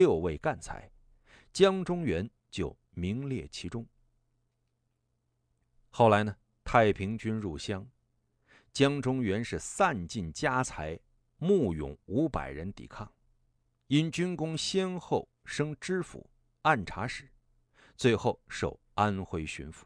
6位干才，江中源就名列其中。后来呢，太平军入湘，江中源是散尽家财，募勇500人抵抗，因军功先后升知府、按察使，最后授安徽巡抚。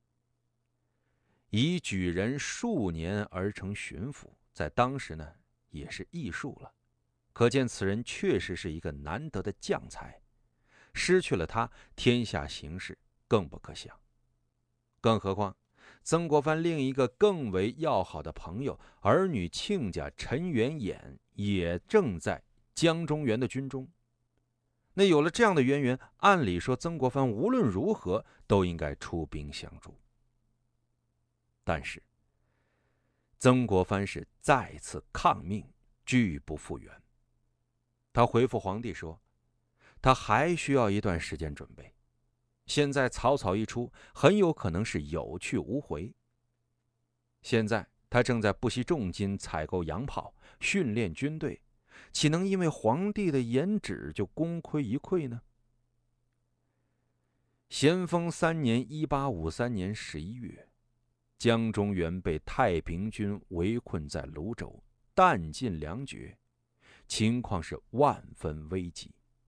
以举人数年而成巡抚，在当时呢也是艺术了，可见此人确实是一个难得的将才，失去了他，天下形势更不可想。更何况曾国藩另一个更为要好的朋友，儿女亲家陈元衍也正在江中源的军中。那有了这样的渊源，按理说曾国藩无论如何都应该出兵相助。但是曾国藩是再次抗命，拒不复原。他回复皇帝说，他还需要一段时间准备，现在草草一出，很有可能是有去无回。现在他正在不惜重金采购洋炮，训练军队，岂能因为皇帝的严旨就功亏一篑呢？咸丰3年1853年11月，江中源被太平军围困在泸州，弹尽粮绝，情况是万分危急。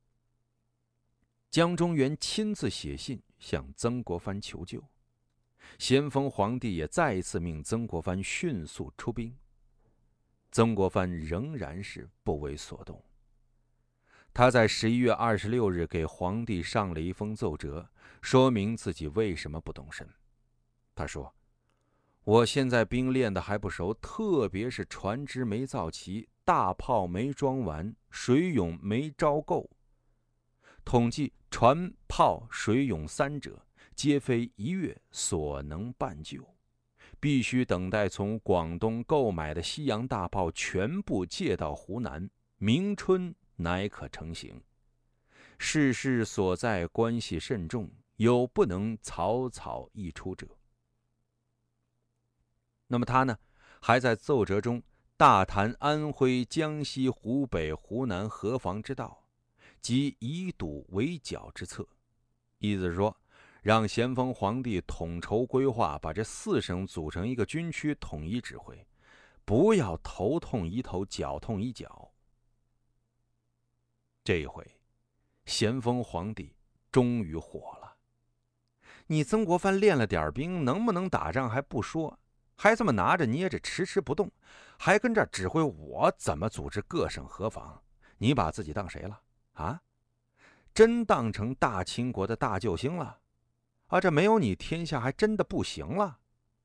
江中源亲自写信向曾国藩求救，咸丰皇帝也再一次命曾国藩迅速出兵。曾国藩仍然是不为所动。他在11月26日给皇帝上了一封奏折，说明自己为什么不动身。他说，我现在兵练得还不熟，特别是船只没造齐，大炮没装完，水勇没招够。统计船炮水勇3者，皆非1月所能办就，必须等待从广东购买的西洋大炮全部借到湖南，明春乃可成行。世事所在，关系甚重，有不能草草一出者。那么他呢，还在奏折中大谈安徽、江西、湖北、湖南河防之道，及以堵围剿之策，意思是说，让咸丰皇帝统筹规划，把这4省组成一个军区，统一指挥，不要头痛一头，脚痛一脚。这一回，咸丰皇帝终于火了。你曾国藩练了点兵，能不能打仗还不说，还这么拿着捏着迟迟不动，还跟这儿指挥我怎么组织各省河防，你把自己当谁了啊？真当成大清国的大救星了啊？这没有你，天下还真的不行了。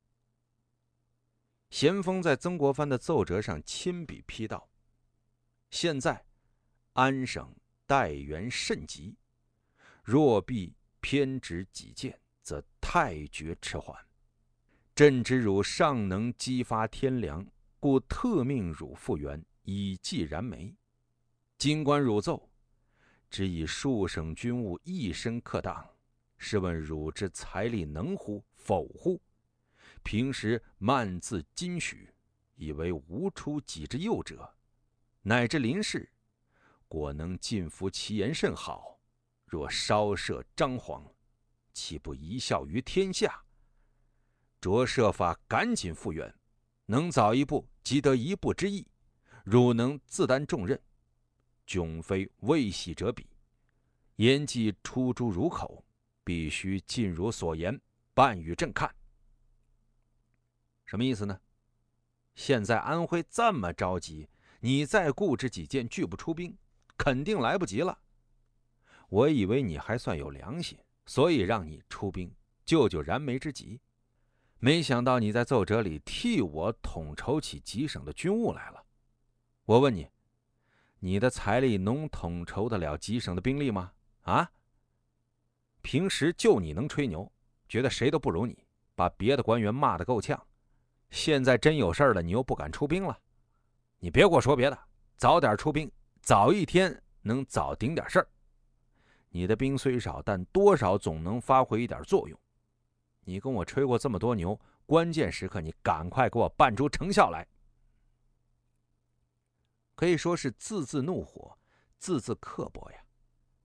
咸丰在曾国藩的奏折上亲笔批道：现在安省待援甚急，若必偏执己见，则太绝迟缓。朕知汝尚能激发天良，故特命汝复原，以济燃眉。今观汝奏，只以数省军务一身克当，试问汝之财力能乎否乎？平时慢自矜许，以为无出己之右者，乃至临事，果能尽服其言甚好。若稍涉张皇，岂不贻笑于天下？着设法赶紧复原，能早一步，即得一步之意。汝能自担重任，迥非未喜者比。言既出诸汝口，必须尽汝所言，办与朕看。什么意思呢？现在安徽这么着急，你再固执己见，拒不出兵，肯定来不及了。我以为你还算有良心，所以让你出兵救救燃眉之急，没想到你在奏折里替我统筹起几省的军务来了。我问你，你的财力能统筹得了几省的兵力吗？啊？平时就你能吹牛，觉得谁都不如你，把别的官员骂得够呛。现在真有事了，你又不敢出兵了。你别给我说别的，早点出兵，早一天能早顶点事儿。你的兵虽少，但多少总能发挥一点作用。你跟我吹过这么多牛，关键时刻你赶快给我办出成效来。可以说是字字怒火，字字刻薄呀。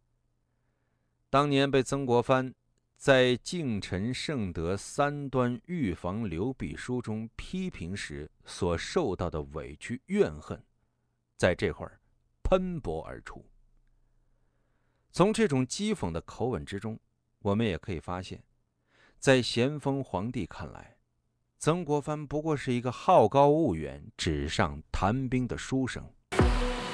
当年被曾国藩在敬臣圣德三端预防流弊书中批评时所受到的委屈怨恨，在这会儿喷薄而出。从这种讥讽的口吻之中，我们也可以发现，在咸丰皇帝看来，曾国藩不过是一个好高骛远、纸上谈兵的书生，